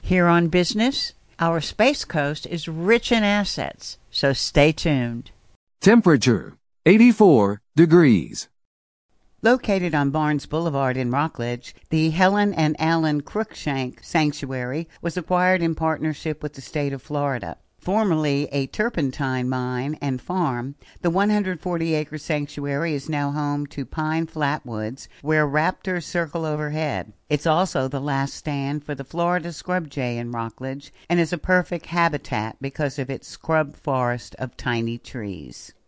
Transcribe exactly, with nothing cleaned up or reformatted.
Here on Business, our Space Coast is rich in assets, so stay tuned. Temperature, eighty-four degrees. Located on Barnes Boulevard in Rockledge, the Helen and Alan Cruikshank Sanctuary was acquired in partnership with the state of Florida. Formerly a turpentine mine and farm, the one hundred forty acre sanctuary is now home to pine flatwoods where raptors circle overhead. It's also the last stand for the Florida scrub jay in Rockledge and is a perfect habitat because of its scrub forest of tiny trees.